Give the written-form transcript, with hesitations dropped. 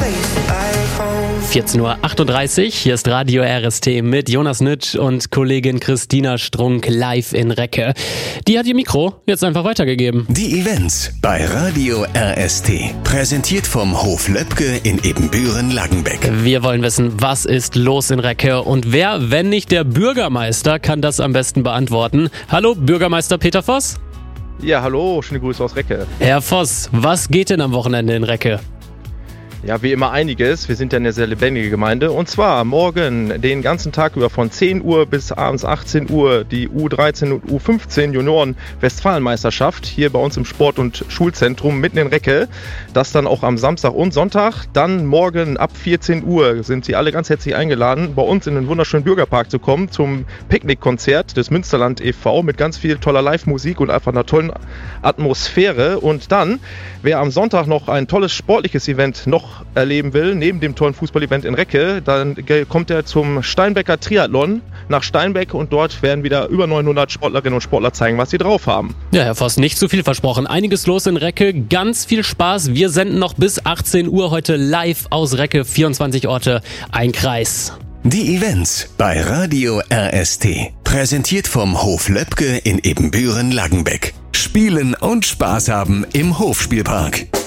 14:38 Uhr, hier ist Radio RST mit Jonas Nütsch und Kollegin Christina Strunk live in Recke. Die hat ihr Mikro jetzt einfach weitergegeben. Die Events bei Radio RST. Präsentiert vom Hof Löbke in Ebenbüren-Langenbeck. Wir wollen wissen, was ist los in Recke und wer, wenn nicht der Bürgermeister, kann das am besten beantworten. Hallo, Bürgermeister Peter Voss. Ja, hallo, schöne Grüße aus Recke. Herr Voss, was geht denn am Wochenende in Recke? Ja, wie immer einiges. Wir sind ja eine sehr lebendige Gemeinde. Und zwar morgen den ganzen Tag über von 10 Uhr bis abends 18 Uhr die U13 und U15 Junioren-Westfalenmeisterschaft hier bei uns im Sport- und Schulzentrum mitten in Recke. Das dann auch am Samstag und Sonntag. Dann morgen ab 14 Uhr sind Sie alle ganz herzlich eingeladen, bei uns in den wunderschönen Bürgerpark zu kommen zum Picknickkonzert des Münsterland e.V. mit ganz viel toller Live-Musik und einfach einer tollen Atmosphäre. Und dann, wer am Sonntag noch ein tolles sportliches Event noch erleben will, neben dem tollen Fußball-Event in Recke, dann kommt er zum Steinbecker Triathlon nach Steinbeck und dort werden wieder über 900 Sportlerinnen und Sportler zeigen, was sie drauf haben. Ja, Herr Voss, nicht zu viel versprochen. Einiges los in Recke, ganz viel Spaß. Wir senden noch bis 18 Uhr heute live aus Recke, 24 Orte, ein Kreis. Die Events bei Radio RST. Präsentiert vom Hof Löbke in Ebenbüren-Langenbeck. Spielen und Spaß haben im Hofspielpark.